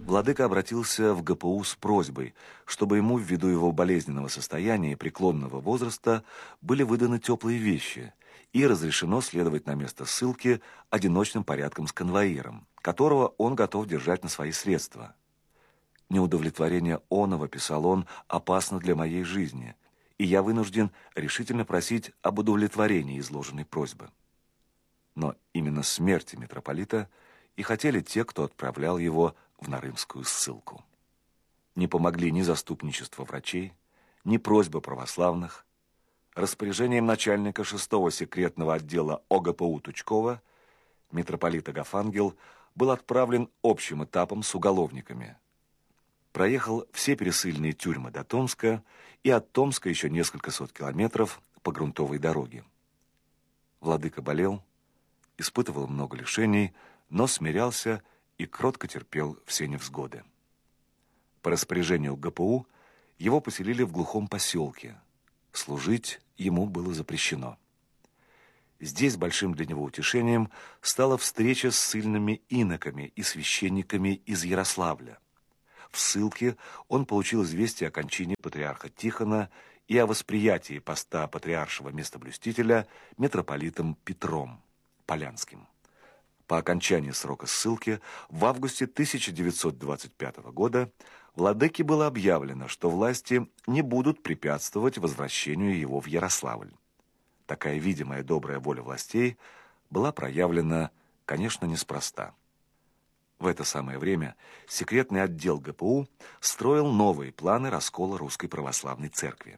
владыка обратился в ГПУ с просьбой, чтобы ему, ввиду его болезненного состояния и преклонного возраста, были выданы теплые вещи и разрешено следовать на место ссылки одиночным порядком с конвоиром, которого он готов держать на свои средства. «Неудовлетворение оного, — писал он, — опасно для моей жизни, и я вынужден решительно просить об удовлетворении изложенной просьбы». Но именно смерти митрополита и хотели те, кто отправлял его в Нарымскую ссылку. Не помогли ни заступничество врачей, ни просьбы православных. Распоряжением начальника 6-го секретного отдела ОГПУ Тучкова митрополит Агафангел был отправлен общим этапом с уголовниками. Проехал все пересыльные тюрьмы до Томска и от Томска еще несколько сот километров по грунтовой дороге. Владыка болел, испытывал много лишений, но смирялся и кротко терпел все невзгоды. По распоряжению ГПУ его поселили в глухом поселке. Служить ему было запрещено. Здесь большим для него утешением стала встреча с ссыльными иноками и священниками из Ярославля. В ссылке он получил известие о кончине патриарха Тихона и о восприятии поста патриаршего местоблюстителя митрополитом Петром Полянским. По окончании срока ссылки в августе 1925 года владыке было объявлено, что власти не будут препятствовать возвращению его в Ярославль. Такая видимая добрая воля властей была проявлена, конечно, неспроста. В это самое время секретный отдел ГПУ строил новые планы раскола Русской Православной Церкви.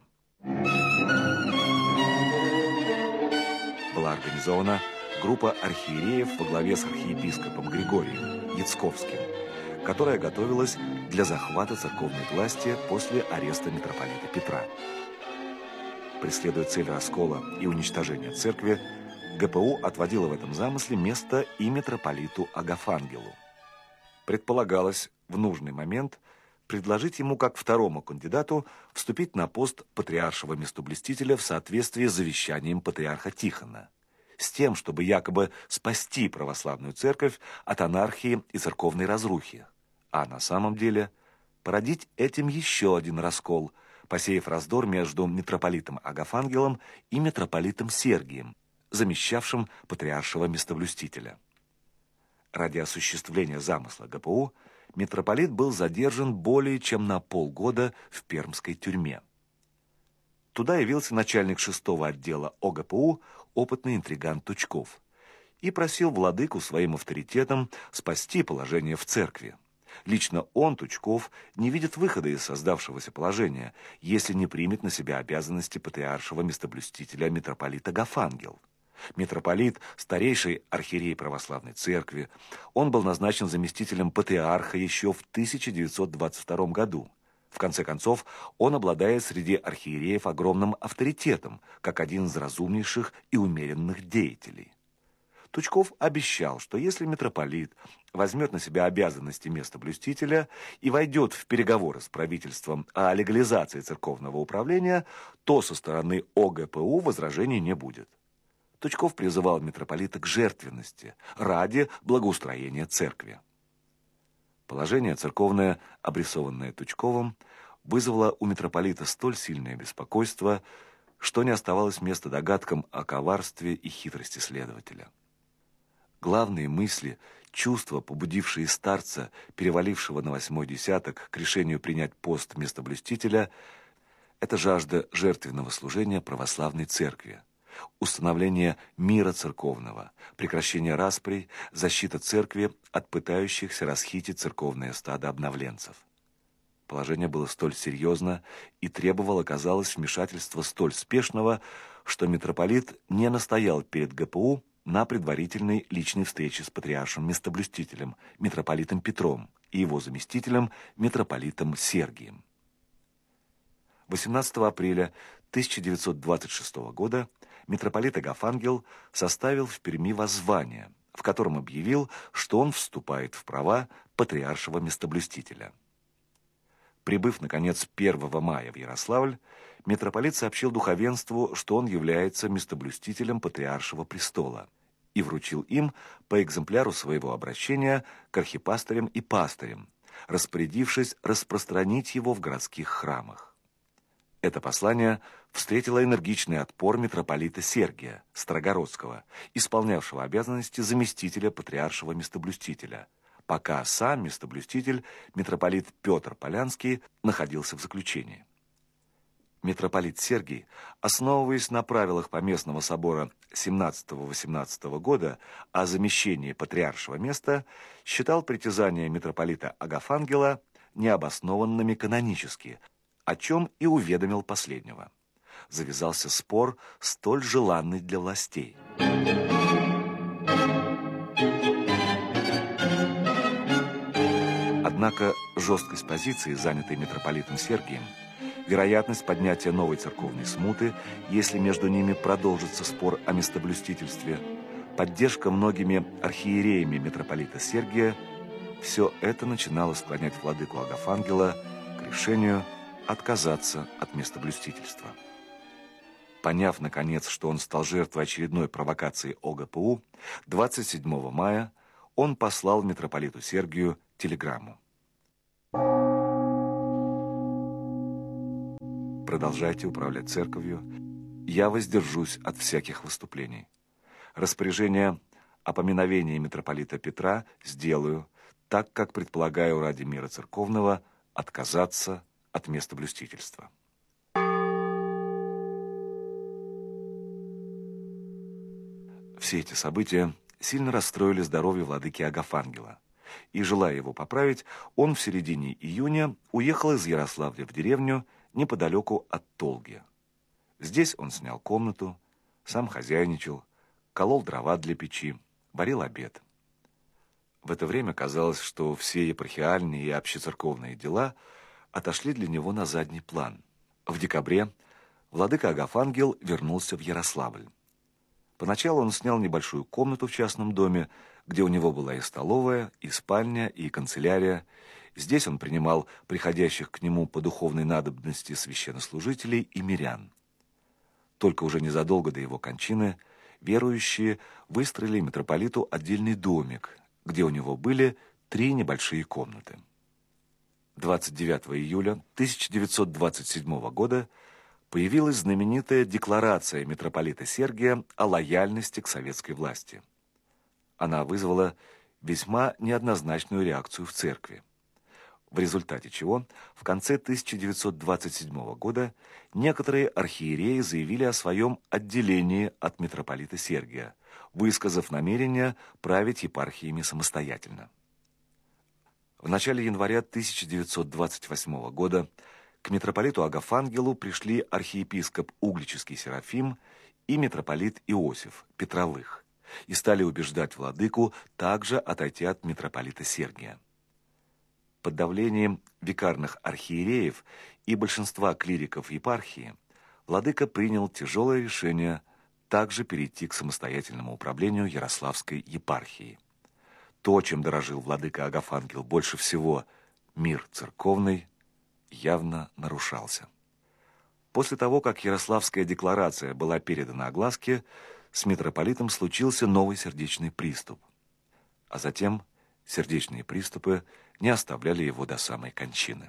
Была организована группа архиереев во главе с архиепископом Григорием Яцковским, которая готовилась для захвата церковной власти после ареста митрополита Петра. Преследуя цель раскола и уничтожения церкви, ГПУ отводила в этом замысле место и митрополиту Агафангелу. Предполагалось в нужный момент предложить ему как второму кандидату вступить на пост патриаршего местоблюстителя в соответствии с завещанием патриарха Тихона, с тем, чтобы якобы спасти православную церковь от анархии и церковной разрухи, а на самом деле породить этим еще один раскол, посеяв раздор между митрополитом Агафангелом и митрополитом Сергием, замещавшим патриаршего местоблюстителя. Ради осуществления замысла ГПУ митрополит был задержан более чем на полгода в пермской тюрьме. Туда явился начальник 6-го отдела ОГПУ, опытный интриган Тучков, и просил владыку своим авторитетом спасти положение в церкви. Лично он, Тучков, не видит выхода из создавшегося положения, если не примет на себя обязанности патриаршего местоблюстителя митрополита Агафангел. Митрополит – старейший архиерей православной церкви. Он был назначен заместителем патриарха еще в 1922 году. В конце концов, он обладает среди архиереев огромным авторитетом, как один из разумнейших и умеренных деятелей. Тучков обещал, что если митрополит возьмет на себя обязанности местоблюстителя и войдет в переговоры с правительством о легализации церковного управления, то со стороны ОГПУ возражений не будет. Тучков призывал митрополита к жертвенности ради благоустроения церкви. Положение церковное, обрисованное Тучковым, вызвало у митрополита столь сильное беспокойство, что не оставалось места догадкам о коварстве и хитрости следователя. Главные мысли, чувства, побудившие старца, перевалившего на 8-й десяток, к решению принять пост местоблюстителя, это жажда жертвенного служения православной церкви, установление мира церковного, прекращение расприй, защита церкви от пытающихся расхитить церковное стадо обновленцев. Положение было столь серьезно и требовало, казалось, вмешательства столь спешного, что митрополит не настоял перед ГПУ на предварительной личной встрече с патриаршим местоблюстителем, митрополитом Петром, и его заместителем, митрополитом Сергием. 18 апреля 1926 года митрополит Агафангел составил в Перми воззвание, в котором объявил, что он вступает в права патриаршего местоблюстителя. Прибыв, наконец, 1 мая в Ярославль, митрополит сообщил духовенству, что он является местоблюстителем патриаршего престола, и вручил им по экземпляру своего обращения к архипастырям и пастырям, распорядившись распространить его в городских храмах. Это послание встретило энергичный отпор митрополита Сергия Строгородского, исполнявшего обязанности заместителя патриаршего местоблюстителя, пока сам местоблюститель, митрополит Петр Полянский, находился в заключении. Митрополит Сергий, основываясь на правилах Поместного собора 17-18 года о замещении патриаршего места, считал притязания митрополита Агафангела необоснованными канонически, о чем и уведомил последнего. Завязался спор, столь желанный для властей. Однако жесткость позиции, занятой митрополитом Сергием, вероятность поднятия новой церковной смуты, если между ними продолжится спор о местоблюстительстве, поддержка многими архиереями митрополита Сергия – все это начинало склонять владыку Агафангела к решению отказаться от местоблюстительства. Поняв, наконец, что он стал жертвой очередной провокации ОГПУ, 27 мая он послал митрополиту Сергию телеграмму. Продолжайте управлять церковью. Я воздержусь от всяких выступлений. Распоряжение о поминовении митрополита Петра сделаю, так как предполагаю ради мира церковного отказаться от местоблюстительства. Все эти события сильно расстроили здоровье владыки Агафангела, и, желая его поправить, он в середине июня уехал из Ярославля в деревню неподалеку от Толги. Здесь он снял комнату, сам хозяйничал, колол дрова для печи, варил обед. В это время казалось, что все епархиальные и общецерковные дела отошли для него на задний план. В декабре владыка Агафангел вернулся в Ярославль. Поначалу он снял небольшую комнату в частном доме, где у него была и столовая, и спальня, и канцелярия. Здесь он принимал приходящих к нему по духовной надобности священнослужителей и мирян. Только уже незадолго до его кончины верующие выстроили митрополиту отдельный домик, где у него были 3 небольшие комнаты. 29 июля 1927 года появилась знаменитая декларация митрополита Сергия о лояльности к советской власти. Она вызвала весьма неоднозначную реакцию в церкви, в результате чего в конце 1927 года некоторые архиереи заявили о своем отделении от митрополита Сергия, высказав намерение править епархиями самостоятельно. В начале января 1928 года к митрополиту Агафангелу пришли архиепископ Угличский Серафим и митрополит Иосиф Петровых и стали убеждать владыку также отойти от митрополита Сергия. Под давлением викарных архиереев и большинства клириков епархии владыка принял тяжелое решение также перейти к самостоятельному управлению Ярославской епархией. То, чем дорожил владыка Агафангел больше всего, мир церковный, явно нарушался. После того, как Ярославская декларация была передана огласке, с митрополитом случился новый сердечный приступ. А затем сердечные приступы не оставляли его до самой кончины.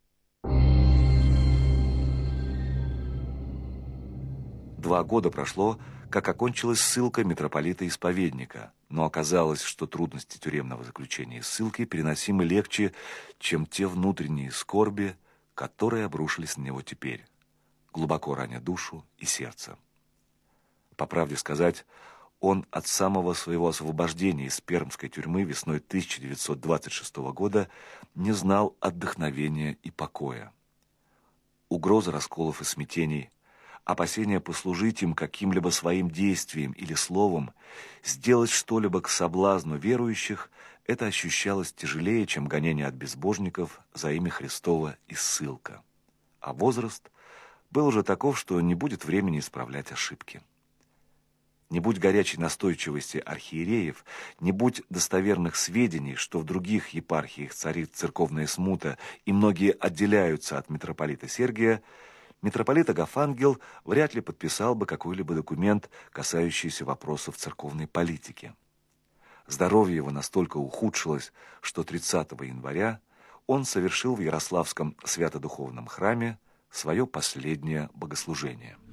Два года прошло, как окончилась ссылка митрополита-исповедника, но оказалось, что трудности тюремного заключения и ссылки переносимы легче, чем те внутренние скорби, которые обрушились на него теперь, глубоко раня душу и сердце. По правде сказать, он от самого своего освобождения из пермской тюрьмы весной 1926 года не знал отдохновения и покоя. Угроза расколов и смятений, опасение послужить им каким-либо своим действием или словом, сделать что-либо к соблазну верующих, это ощущалось тяжелее, чем гонение от безбожников за имя Христово и ссылка. А возраст был уже таков, что не будет времени исправлять ошибки. Не будь горячей настойчивости архиереев, не будь достоверных сведений, что в других епархиях царит церковная смута и многие отделяются от митрополита Сергия, митрополит Агафангел вряд ли подписал бы какой-либо документ, касающийся вопросов церковной политики. Здоровье его настолько ухудшилось, что 30 января он совершил в Ярославском свято-духовном храме свое последнее богослужение.